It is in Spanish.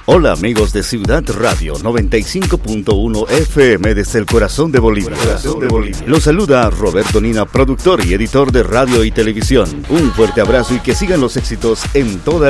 Hola amigos de Ciudad Radio 95.1 FM desde el corazón de Bolivia. Los saluda Roberto Nina, productor y editor de radio y televisión. Un fuerte abrazo y que sigan los éxitos en toda